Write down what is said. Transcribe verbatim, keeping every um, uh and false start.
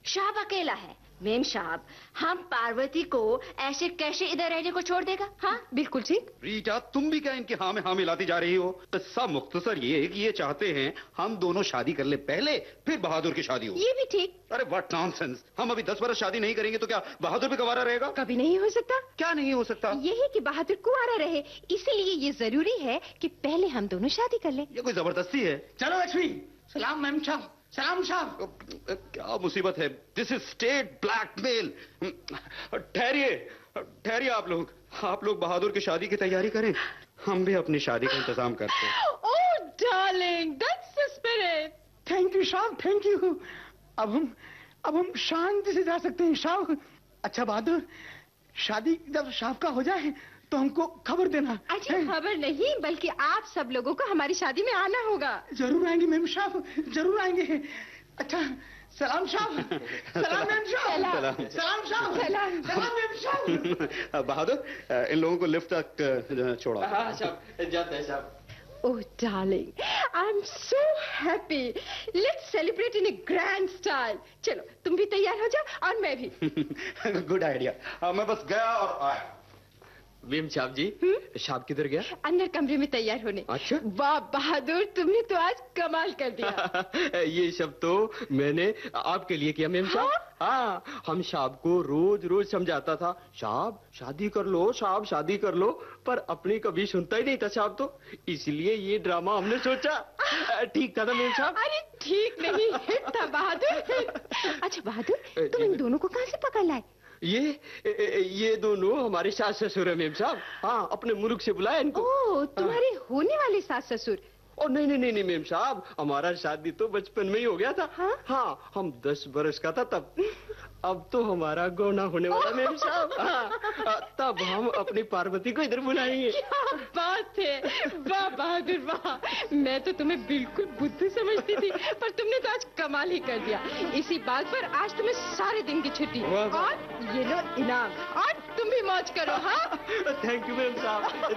शाहब अकेला है। मेम साहब, हम पार्वती को ऐसे कैसे इधर रहने को छोड़ देगा? हाँ बिल्कुल ठीक। रीटा, तुम भी क्या इनके हाँ में हाँ मिलाती जा रही हो? किस्सा मुख्तसर ये कि ये चाहते हैं हम दोनों शादी कर ले पहले, फिर बहादुर की शादी हो। ये भी ठीक। अरे व्हाट नॉनसेंस! हम अभी दस बरस शादी नहीं करेंगे तो क्या बहादुर भी गवारा रहेगा? कभी नहीं हो सकता। क्या नहीं हो सकता? यही कि बहादुर कुंवारा रहे, इसीलिए ये जरूरी है कि पहले हम दोनों शादी कर ले। ये कोई जबरदस्ती है? चलो लक्ष्मी। सलाम मैम साहब। सलाम साहब। क्या मुसीबत है? This is state blackmail. ठहरिए ठहरिए, आप लोग आप लोग बहादुर की शादी की तैयारी करें, हम भी अपनी शादी का इंतजाम करते हैं। ओह darling, that's the spirit. Thank you साहब, थैंक यू। अब हम अब हम शांति से जा सकते हैं साहब। अच्छा बहादुर, शादी जब साहब का हो जाए तो हमको खबर देना। अच्छा खबर नहीं, बल्कि आप सब लोगों को हमारी शादी में आना होगा। जरूर आएंगे मैम साहब, जरूर आएंगे। अच्छा सलाम साहब। सलाम मैम साहब। सलाम सलाम साहब। सलाम सलाम मैम साहब। बहादुर, इन लोगों को लिफ्ट तक छोड़ा। हाँ साहब, जाते हैं साहब। Oh darling, I'm so happy. Let's celebrate in a grand style. चलो तुम भी तैयार हो जाओ और मैं भी। Good idea. मैं बस गया और आया। मेम साहब जी, साहब किधर गया? अंदर कमरे में तैयार होने। अच्छा। वाह बहादुर, तुमने तो आज कमाल कर दिया। ये सब तो मैंने आपके लिए किया मेम साहब। हाँ, हम साहब को रोज रोज समझाता था, साहब शादी कर लो, साहब शादी कर लो, पर अपनी कभी सुनता ही नहीं था साहब, तो इसलिए ये ड्रामा हमने सोचा। ठीक था ना मेम साहब? अरे ठीक नहीं था बहादुर। अच्छा बहादुर, तुम इन दोनों को कहाँ से पकड़ लाए? ये ये दोनों हमारे सास ससुर है मेम साहब। हाँ, अपने मुल्क से बुलाया इनको। ओह, तुम्हारे होने वाले सास ससुर? ओ नहीं नहीं नहीं नहीं मेम साहब, हमारा शादी तो बचपन में ही हो गया था। हाँ? हाँ, हम दस बरस का था तब। अब तो हमारा गौना होने वाला मेम साहब। हाँ, तब हम अपनी पार्वती को इधर बुलाएंगे। क्या बात है, वाह बहादुर वाह। मैं तो तुम्हें बिल्कुल बुद्धू समझती थी, पर तुमने तो आज कमाल ही कर दिया। इसी बात पर आज तुम्हें सारे दिन की छुट्टी और ये लो इनाम, और तुम भी मौज करो। हाँ थैंक यू मेम साहब,